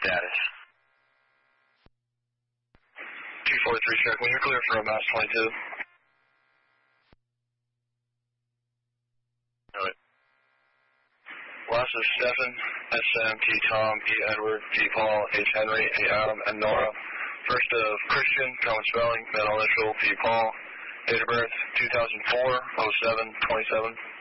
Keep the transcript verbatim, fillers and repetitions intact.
status. two forty-three, check. When you're clear for a Mass twenty-two. Alright. Last is Stephen, S M, T Tom, E Edward, P Paul, H Henry, A Adam, and Nora. First of Christian, common spelling, middle initial, P Paul. Date of birth, two thousand four, oh seven, twenty-seven.